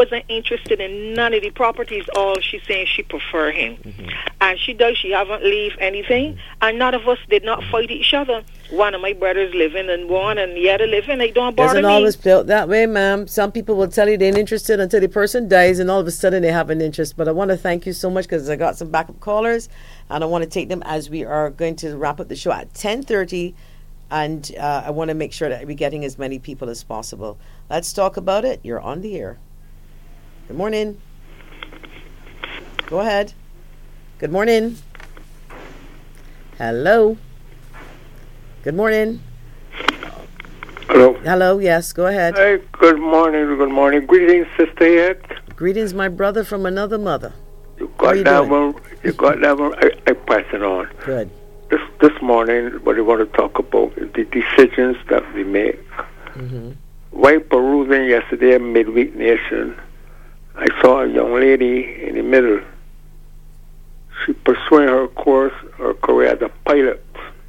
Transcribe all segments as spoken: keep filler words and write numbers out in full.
wasn't interested in none of the properties. All she's saying she prefer him. Mm-hmm. And she does. She haven't leave anything. Mm-hmm. And none of us did not fight each other. One of my brothers living in one and the other living. They don't bother Doesn't me. always built that way, ma'am. Some people will tell you they're interested until the person dies and all of a sudden they have an interest. But I want to thank you so much because I got some backup callers and I want to take them as we are going to wrap up the show at ten thirty. And uh, I want to make sure that we're getting as many people as possible. Let's talk about it. You're on the air. Good morning. Go ahead. Good morning. Hello. Good morning. Hello. Hello, yes, go ahead. Hey, good morning, good morning. Greetings, Sister Ed. Greetings, my brother from another mother. You got you that doing? one. You got that one. I, I pass it on. Good. This this morning, what I want to talk about is the decisions that we make. Mm-hmm. While perusing yesterday at Midweek Nation, I saw a young lady in the middle. She pursuing her course, her career as a pilot.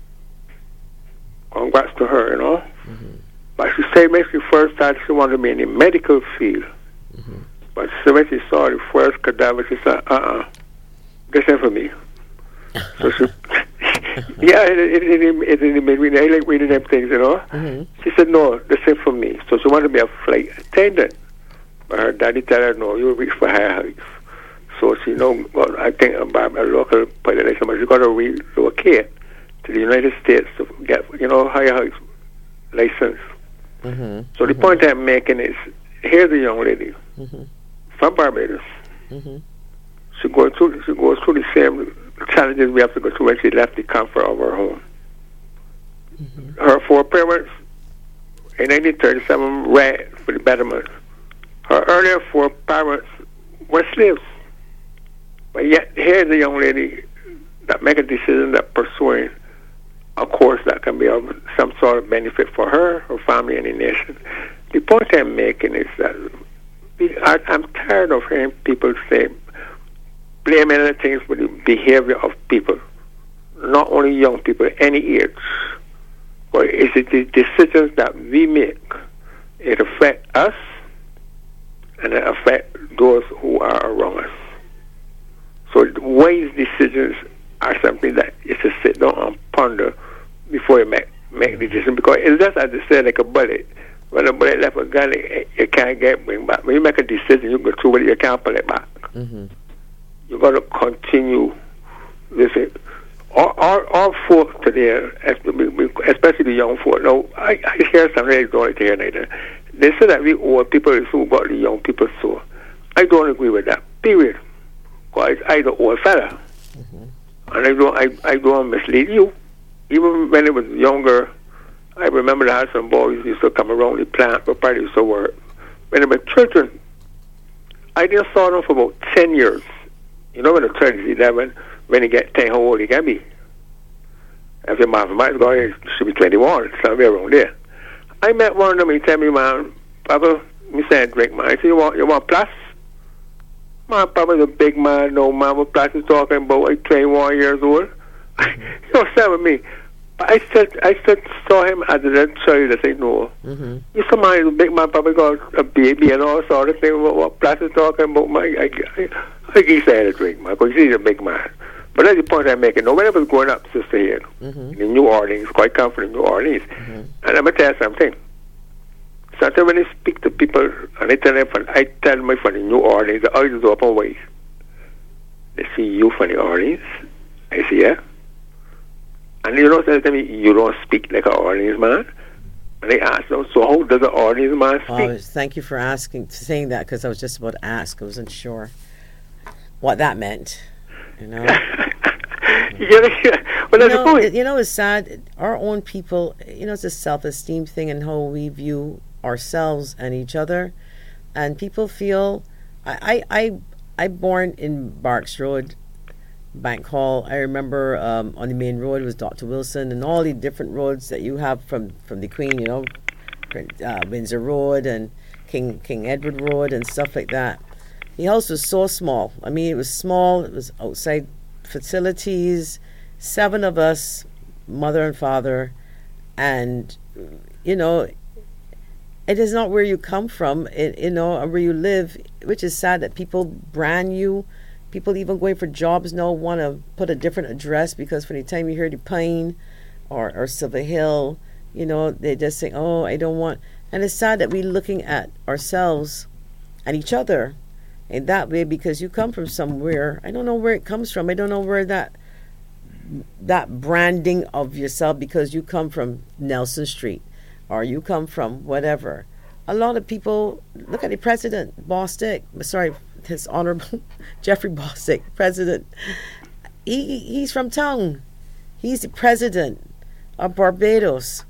Congrats to her, you know. Mm-hmm. But she said when she first started, she wanted to be in the medical field. Mm-hmm. But so when she saw the first cadaver, she said, uh-uh, this ain't for me. So she, yeah, it, it, it, it, it made me, I like reading them things, you know. Mm-hmm. She said, no, this ain't for me. So she wanted to be a flight attendant. But her daddy told her, no, you'll reach for higher heights. So she know, well, I think about a local pilot, but she got to relocate to the United States to get, you know, higher heights license. Mm-hmm. So the mm-hmm. point I'm making is, here's a young lady mm-hmm. from Barbados. Mm-hmm. She goes through, she goes through the same challenges we have to go through when she left the comfort of her home. Mm-hmm. Her four parents in nineteen thirty-seven ran for the betterment. Her earlier four parents were slaves. But yet, here's a young lady that make a decision that pursuing a course that can be of some sort of benefit for her, her family, and the nation. The point I'm making is that we, I, I'm tired of hearing people say, blaming other things for the behavior of people, not only young people, any age. But it's the decisions that we make. It affects us, and it affects those who are around us. So wise decisions are something that you should sit down and ponder before you make, make the decision. Because it's just as they say, like a bullet. When a bullet left a gun, it, you can't get bring back. When you make a decision, you go through it, you can't pull it back. Mm-hmm. You got to continue with it. All, all, all folk today, especially the young folk, now, I, I hear some really don't like to hear neither. They say that we old people is who got the young people so. I don't agree with that, period. Because I the old fella. Mm-hmm. And I don't, I, I don't mislead you. Even when I was younger, I remember that some boys used to come around the plant where parties used to work. When I was children, I didn't saw them for about ten years. You know, when the child is eleven, when he get ten, how old he can be. If your mathematics guy, he should be twenty-one, somewhere around there. I met one of them, he tell me, man, Papa, me say drink, man. I said, you want, you want plus? My Papa's a big man, no man, what plus is talking about, like twenty-one years old. You know, say with me. I said, I said, saw him as a little child. I said, no. Mm-hmm. You saw man, a big man, Papa got a baby and all sort of thing. What, what plus is talking about, my, I, I, I guess I had a drink, man, because he's a big man. But that's the point I'm making. Now, when I was growing up, sister here, mm-hmm. in New Orleans, quite comfortable in New Orleans, mm-hmm. and I'm going to tell you something. Sometimes when I speak to people, and I tell them, from, I tell them from the New Orleans, the eyes is open wide. They see you from New Orleans. I say, yeah. And you know, they tell me, you don't speak like an Orleans man. And they ask them, so how does an Orleans man speak? Oh, thank you for asking, saying that, because I was just about to ask. I wasn't sure what that meant. You know, yeah, yeah. Well, that's you know, the point. You know, it's sad. Our own people, you know, it's a self-esteem thing and how we view ourselves and each other. And people feel, I, I, I, I born in Barks Road, Bank Hall. I remember um, on the main road was Doctor Wilson and all the different roads that you have from, from the Queen, you know, uh, Windsor Road and King King Edward Road and stuff like that. The house was so small. I mean, it was small. It was outside facilities. Seven of us, mother and father, and you know, it is not where you come from, it, you know, or where you live, which is sad that people brand you. People even going for jobs now want to put a different address because from the time you hear the Pine or, or Silver Hill, you know, they just say, oh, I don't want. And it's sad that we're looking at ourselves and each other in that way because you come from somewhere. I don't know where it comes from. I don't know where that that branding of yourself because you come from Nelson Street or you come from whatever. A lot of people, look at the president, Bostic, sorry, his honorable Jeffrey Bostic, president. He he's from town. He's the president of Barbados.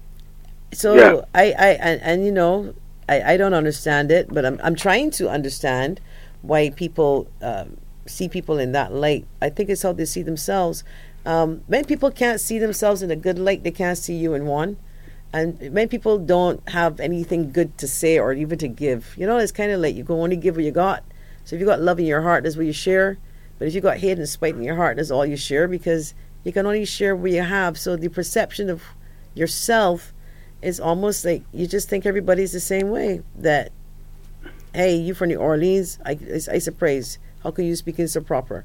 So yeah. I, I and, and you know, I, I don't understand it, but I'm I'm trying to understand why people um, see people in that light. I think it's how they see themselves. Um, many people can't see themselves in a good light. They can't see you in one. And many people don't have anything good to say or even to give. You know, it's kind of like you can only give what you got. So if you got love in your heart, that's what you share. But if you got hate and spite in your heart, that's all you share because you can only share what you have. So the perception of yourself is almost like you just think everybody's the same way. That, hey, you from New Orleans, I, I, I surprise. How can you speak in so proper?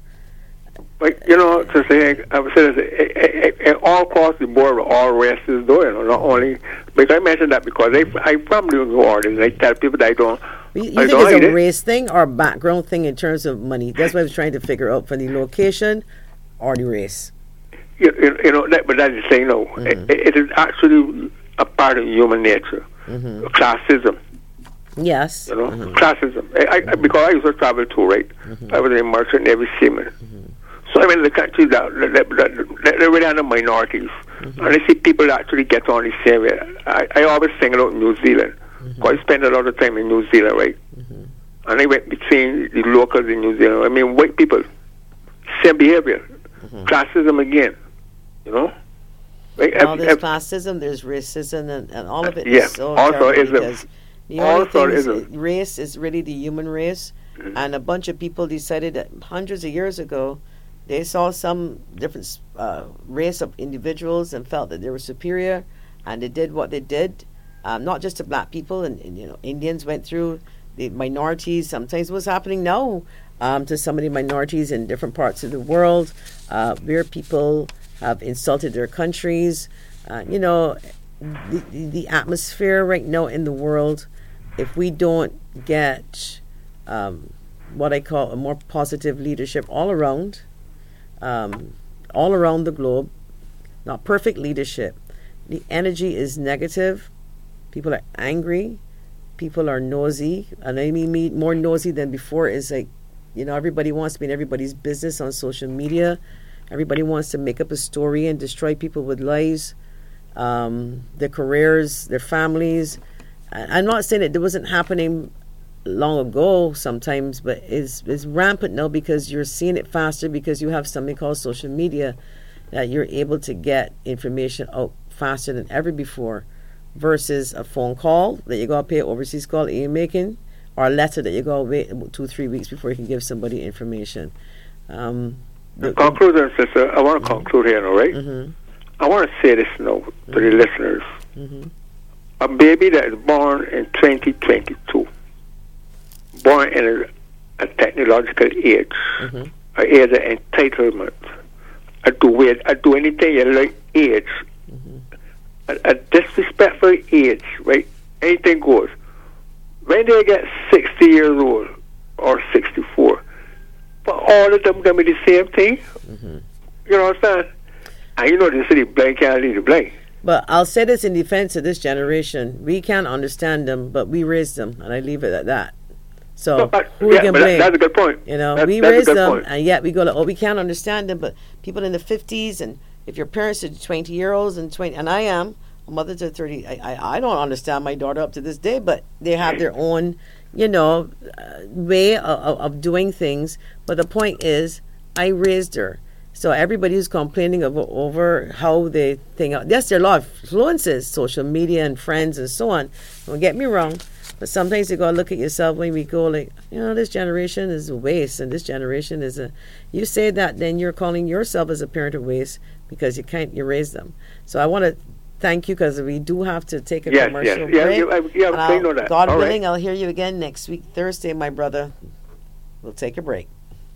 But, you know, to say, I would say that all across the board, all races do it, not only, because I mentioned that because I, I'm from New Orleans, I tell people that I don't, You, you I think don't it's a it. race thing or a background thing in terms of money? That's what I was trying to figure out for the location or the race. You, you, you know, that, but that is saying no. Mm-hmm. It, it is actually a part of human nature. Mm-hmm. Classism. Yes. You know, mm-hmm. classism. I, I, because I used to travel too, right? Mm-hmm. I was a merchant Navy seaman. Mm-hmm. So I mean, the countries that, that, that, that they're really under minorities. Mm-hmm. And I see people actually get on the same way. I, I always sing about New Zealand. Mm-hmm. I spend a lot of time in New Zealand, right? Mm-hmm. And I went between the locals in New Zealand. I mean, white people, same behavior. Mm-hmm. Classism again, you know? Right? Well, there's I've, classism, there's racism, and, and all of it yeah. is so Also terrible is because a, the only also thing is is a, race is really the human race, mm-hmm. and a bunch of people decided that hundreds of years ago they saw some different uh, race of individuals and felt that they were superior, and they did what they did. Um, not just to black people, and, and you know, Indians went through the minorities. Sometimes what's happening now um, to some of the minorities in different parts of the world, uh, where people have insulted their countries. Uh, you know, the, the atmosphere right now in the world, if we don't get um, what I call a more positive leadership all around, um, all around the globe, not perfect leadership, the energy is negative. People are angry. People are nosy. And I mean more nosy than before is like, you know, everybody wants to be in everybody's business on social media. Everybody wants to make up a story and destroy people with lies, um, their careers, their families. I'm not saying that it wasn't happening long ago sometimes, but it's, it's rampant now because you're seeing it faster because you have something called social media that you're able to get information out faster than ever before. Versus a phone call that you gotta pay an overseas call that you're making, or a letter that you gotta wait about two, three weeks before you can give somebody information. Um, the conclusion, sister, I want to mm-hmm. conclude here, all right? Mm-hmm. I want to say this now to mm-hmm. the listeners. Mm-hmm. A baby that is born in twenty twenty-two, born in a, a technological age, mm-hmm. an age of entitlement, a do, a do anything you like age, A, a disrespectful age, right? Anything goes. When they get sixty years old or sixty-four, but all of them gonna be the same thing. Mm-hmm. You know what I'm saying? And you know the city blank can't leave the blank. But I'll say this in defense of this generation: we can't understand them, but we raised them, and I leave it at that. So no, but, who yeah, we can but blame? That's a good point. You know, that's, we that's raised them, point. and yet we go like, oh, we can't understand them. But people in the fifties and if your parents are twenty year olds and twenty, and I am a mother to thirty, I, I I don't understand my daughter up to this day, but they have their own, you know, uh, way of, of doing things. But the point is, I raised her. So everybody who's complaining over, over how they think, yes, there are a lot of influences, social media and friends and so on. Don't get me wrong, but sometimes you gotta look at yourself when we go like, you know, this generation is a waste, and this generation is a. You say that, then you're calling yourself as a parent a waste because you can't you raise them. So I want to thank you because we do have to take a Yes, commercial yes. Yeah, break. yeah, yeah, And I I'll- know that. God All right. willing, I'll hear you again next week, Thursday, my brother. We'll take a break.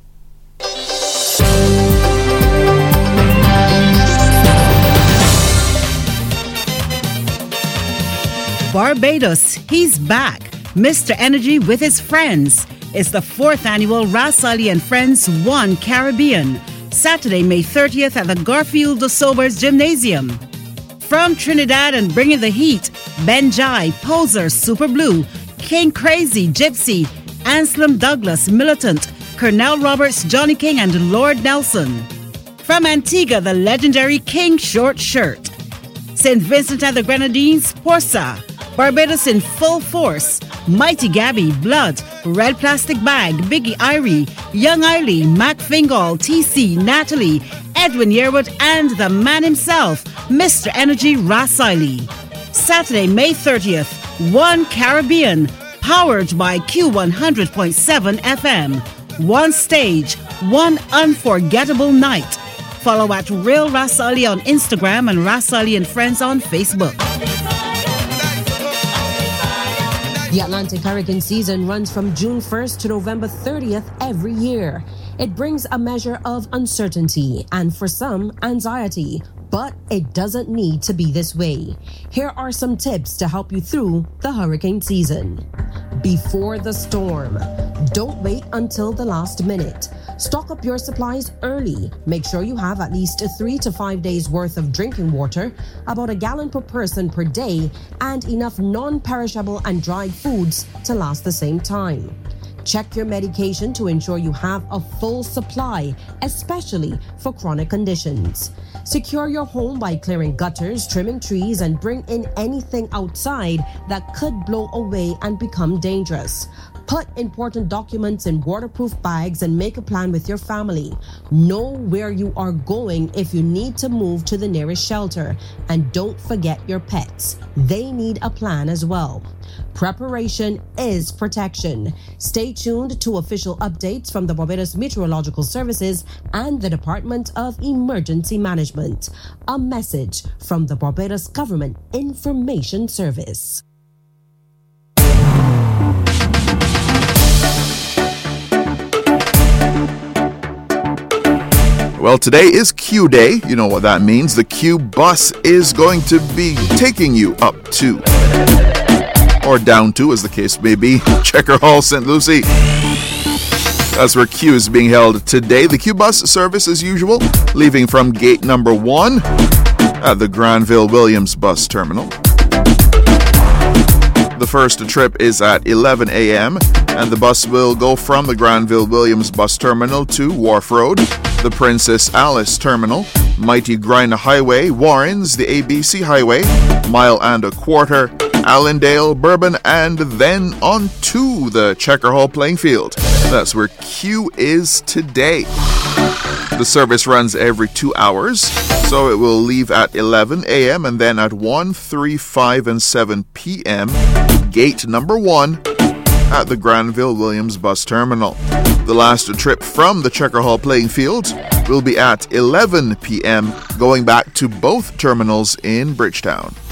Barbados, he's back. Mister Energy with his friends. It's the fourth annual Ras Ali and Friends One Caribbean. Saturday, May thirtieth at the Garfield de Sobers Gymnasium. From Trinidad and bringing the heat, Benjai, Poser, Super Blue, King Crazy, Gypsy, Anselm Douglas, Militant, Colonel Roberts, Johnny King and Lord Nelson. From Antigua, the legendary King Short Shirt. Saint Vincent and the Grenadines, Porsa. Barbados in full force, Mighty Gabby, Blood, Red Plastic Bag, Biggie Irie, Young Eiley, Mac Fingal, T C, Natalie, Edwin Yearwood, and the man himself, Mister Energy Ras Ali. Saturday, May thirtieth, One Caribbean, powered by Q one hundred point seven F M. One stage, one unforgettable night. Follow at Real Ras Ali on Instagram and Ras Ali and Friends on Facebook. The Atlantic hurricane season runs from June first to November thirtieth every year. It brings a measure of uncertainty and, for some, anxiety. But it doesn't need to be this way. Here are some tips to help you through the hurricane season. Before the storm, don't wait until the last minute. Stock up your supplies early. Make sure you have at least three to five days worth of drinking water, about a gallon per person per day, and enough non-perishable and dried foods to last the same time. Check your medication to ensure you have a full supply, especially for chronic conditions. Secure your home by clearing gutters, trimming trees, and bring in anything outside that could blow away and become dangerous. Put important documents in waterproof bags and make a plan with your family. Know where you are going if you need to move to the nearest shelter. And don't forget your pets. They need a plan as well. Preparation is protection. Stay tuned to official updates from the Barbados Meteorological Services and the Department of Emergency Management. A message from the Barbados Government Information Service. Well, today is Q Day. You know what that means. The Q bus is going to be taking you up to, or down to, as the case may be, Checker Hall, Saint Lucie. That's where Q is being held today. The Q bus service, as usual, leaving from gate number one at the Granville Williams bus terminal. The first trip is at eleven a.m. and the bus will go from the Granville Williams bus terminal to Wharf Road, the Princess Alice Terminal, Mighty Grind Highway, Warrens, the A B C Highway, mile and a quarter, Allendale, Bourbon, and then on to the Checker Hall playing field. That's where Q is today. The service runs every two hours, so it will leave at eleven a.m. and then at one, three, five, and seven p.m. gate number one at the Granville Williams bus terminal. The last trip from the Checker Hall playing field will be at eleven p.m. going back to both terminals in Bridgetown.